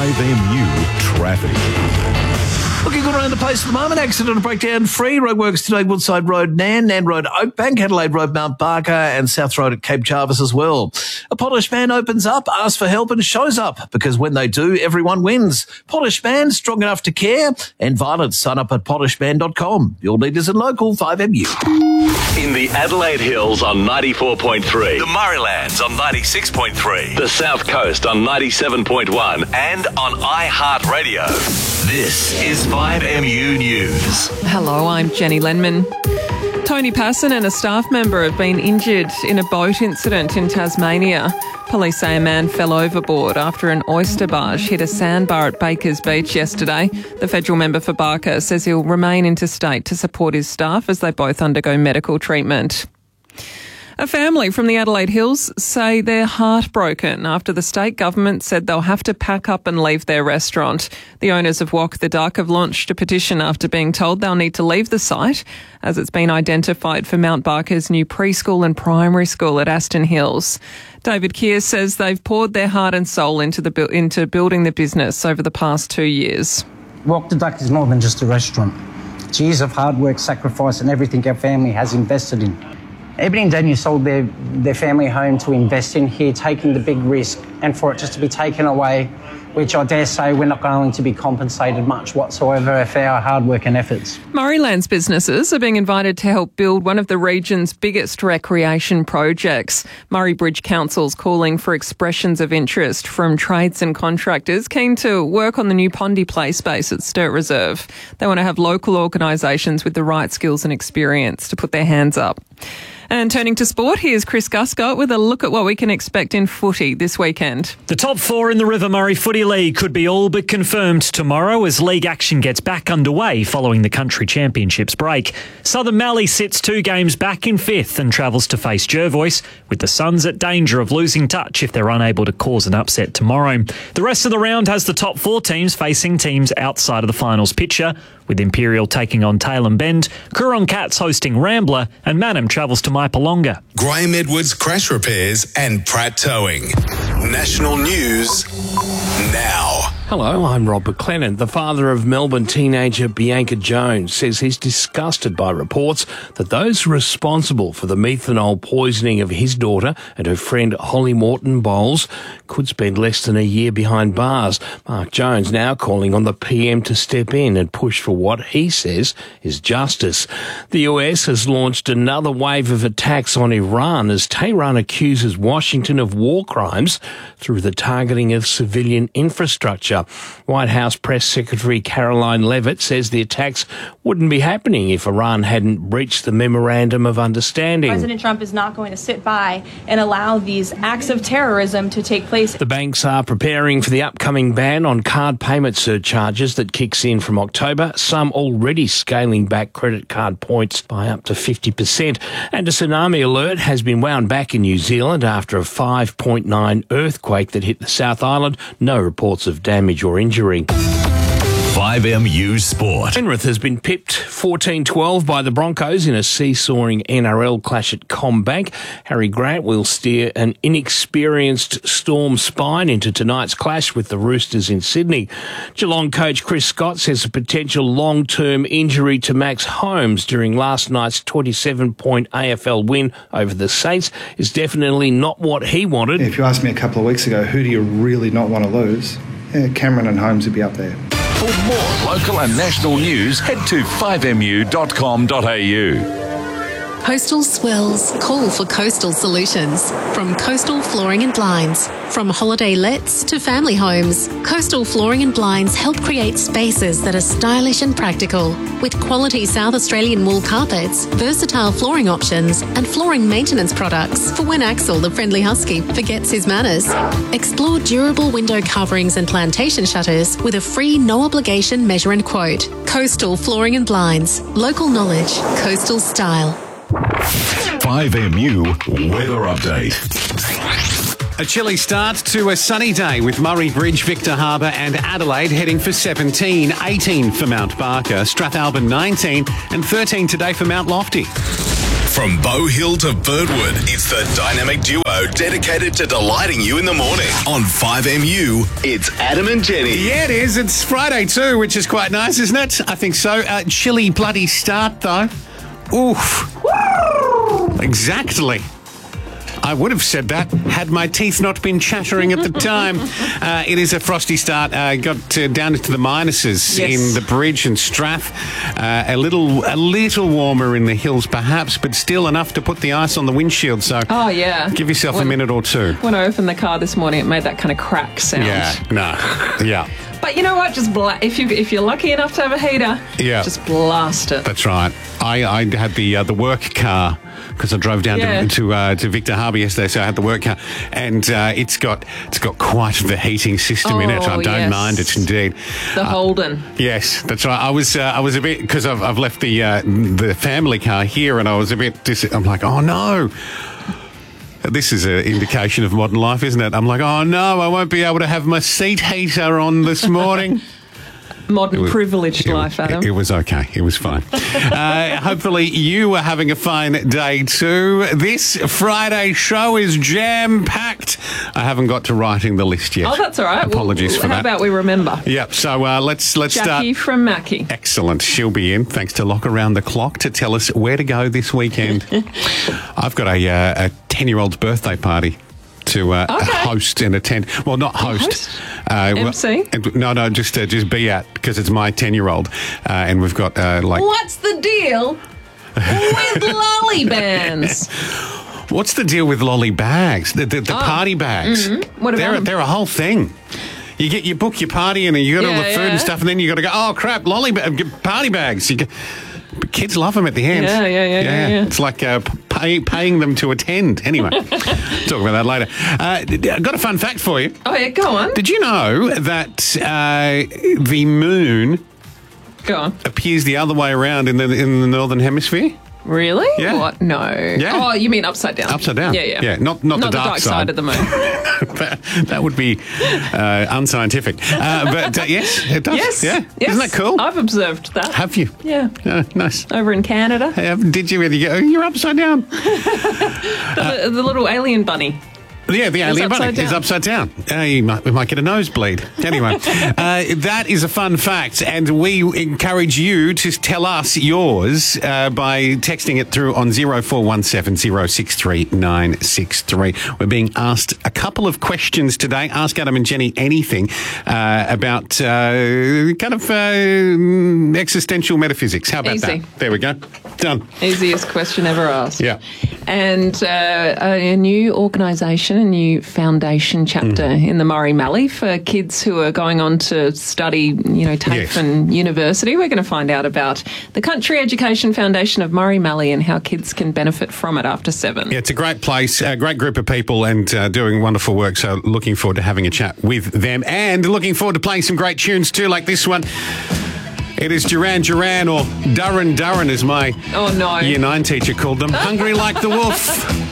5MU Traffic. Looking good around the place at the moment. Accident and breakdown free. Roadworks today, Woodside Road, Nan Road, Oakbank, Adelaide Road, Mount Barker, and South Road at Cape Jarvis as well. A Polished Man opens up, asks for help, and shows up, because when they do, everyone wins. Polished Man, strong enough to care. And violence, sign up at polishedman.com. Your leaders in local 5MU. In the Adelaide Hills on 94.3, the Murraylands on 96.3, the South Coast on 97.1, and on iHeartRadio. This is 5MU News. Hello, I'm Jenny Lenman. Tony Passon and a staff member have been injured in a boat incident in Tasmania. Police say a man fell overboard after an oyster barge hit a sandbar at Bakers Beach yesterday. The federal member for Barker says he'll remain interstate to support his staff as they both undergo medical treatment. A family from the Adelaide Hills say they're heartbroken after the state government said they'll have to pack up and leave their restaurant. The owners of Walk the Duck have launched a petition after being told they'll need to leave the site as it's been identified for Mount Barker's new preschool and primary school at Aston Hills. David Keir says they've poured their heart and soul into building the business over the past 2 years. Walk the Duck is more than just a restaurant. It's years of hard work, sacrifice and everything our family has invested in. Ebony and Daniel sold their family home to invest in here, taking the big risk, and for it just to be taken away, which I dare say we're not going to be compensated much whatsoever for our hard work and efforts. Murraylands businesses are being invited to help build one of the region's biggest recreation projects. Murray Bridge Council's calling for expressions of interest from trades and contractors keen to work on the new Pondy Play space at Sturt Reserve. They want to have local organisations with the right skills and experience to put their hands up. And turning to sport, here's Chris Guscott with a look at what we can expect in footy this weekend. The top four in the River Murray Footy League could be all but confirmed tomorrow as league action gets back underway following the Country Championships break. Southern Mallee sits 2 games back in 5th and travels to face Jervois, with the Suns at danger of losing touch if they're unable to cause an upset tomorrow. The rest of the round has the top 4 teams facing teams outside of the finals picture, with Imperial taking on Tailem Bend, Coorong Cats hosting Rambler, and Mannum travels to Maipalonga. Graham Edwards Crash Repairs and Pratt Towing. National news now. Hello, I'm Rob McLennan. The father of Melbourne teenager Bianca Jones says he's disgusted by reports that those responsible for the methanol poisoning of his daughter and her friend Holly Morton Bowles could spend less than a year behind bars. Mark Jones now calling on the PM to step in and push for what he says is justice. The US has launched another wave of attacks on Iran as Tehran accuses Washington of war crimes through the targeting of civilian infrastructure. White House Press Secretary Caroline Leavitt says the attacks wouldn't be happening if Iran hadn't breached the Memorandum of Understanding. President Trump is not going to sit by and allow these acts of terrorism to take place. The banks are preparing for the upcoming ban on card payment surcharges that kicks in from October, some already scaling back credit card points by up to 50%. And a tsunami alert has been wound back in New Zealand after a 5.9 earthquake that hit the South Island. No reports of damage or injury. 5MU Sport. Penrith has been pipped 14-12 by the Broncos in a seesawing NRL clash at CommBank. Harry Grant will steer an inexperienced Storm spine into tonight's clash with the Roosters in Sydney. Geelong coach Chris Scott says a potential long-term injury to Max Holmes during last night's 27-point AFL win over the Saints is definitely not what he wanted. If you asked me a couple of weeks ago, who do you really not want to lose? Cameron and Holmes would be up there. For more local and national news, head to 5mu.com.au. Coastal Swells call for coastal solutions from Coastal Flooring and Blinds. From holiday lets to family homes, Coastal Flooring and Blinds help create spaces that are stylish and practical. With quality South Australian wool carpets, versatile flooring options and flooring maintenance products for when Axel, the friendly husky, forgets his manners. Explore durable window coverings and plantation shutters with a free no-obligation measure and quote. Coastal Flooring and Blinds. Local knowledge. Coastal style. 5MU Weather Update. A chilly start to a sunny day with Murray Bridge, Victor Harbour and Adelaide heading for 17, 18 for Mount Barker, Strathalbyn 19 and 13 today for Mount Lofty. From Bow Hill to Birdwood, it's the dynamic duo dedicated to delighting you in the morning. On 5MU, it's Adam and Jenny. Yeah, it is. It's Friday too, which is quite nice, isn't it? I think so. Chilly bloody start, though. Oof. Exactly. I would have said that had my teeth not been chattering at the time. It is a frosty start. Got down into the minuses in the Bridge and Strath. A little warmer in the hills, perhaps, but still enough to put the ice on the windshield. So, give yourself a minute or two. When I opened the car this morning, it made that kind of crack sound. Yeah. But you know what? Just if you're lucky enough to have a heater, just blast it. That's right. I had the work car because I drove down to Victor Harbour yesterday, so I had the work car, and it's got quite the heating system in it. I don't mind it indeed. The Holden. Yes, that's right. I was a bit, because I've left the family car here, and I was a bit. I'm like, oh no. This is an indication of modern life, isn't it? I'm like, oh no, I won't be able to have my seat heater on this morning. Modern privileged life, Adam. It was okay. It was fine. Hopefully you are having a fine day too. This Friday show is jam-packed. I haven't got to writing the list yet. Oh, that's all right. Apologies for that. How about we remember? Yep. So let's start. Jackie from Mackie. Excellent. She'll be in, thanks to Lock Around the Clock, to tell us where to go this weekend. I've got a 10-year-old's birthday party to host and attend. Well, not host. MC? No, just be at, because it's my 10-year-old. And we've got What's the deal with lolly bands? What's the deal with lolly bags? The party bags. Mm-hmm. What about them? They're a whole thing. You book your party and you got all the food and stuff, and then you got to go, oh crap, party bags. Kids love them at the end. Yeah. It's like paying them to attend. Anyway, talk about that later. I've got a fun fact for you. Oh, yeah, go on. Did you know that the moon appears the other way around in the Northern Hemisphere? Really? Yeah. What? No. Yeah. Oh, you mean upside down? Upside down. Yeah. Not the dark side of the moon. that would be unscientific. But yes, it does. Yes. Isn't that cool? I've observed that. Have you? Yeah. Nice. Over in Canada. Did you really go, you're upside down? The little alien bunny. Yeah, the alien bunny is upside down. We might get a nosebleed. Anyway, that is a fun fact, and we encourage you to tell us yours by texting it through on 0417 063 963. We're being asked a couple of questions today. Ask Adam and Jenny anything about kind of existential metaphysics. How about that? There we go. Done. Easiest question ever asked. Yeah. And a new organisation, a new foundation chapter in the Murray Mallee for kids who are going on to study, TAFE and university. We're going to find out about the Country Education Foundation of Murray Mallee and how kids can benefit from it after 7. Yeah, it's a great place, a great group of people, and doing wonderful work. So looking forward to having a chat with them, and looking forward to playing some great tunes too, like this one. It is Duran Duran, or Durran Durran as my Year 9 teacher called them. Hungry Like the Wolf.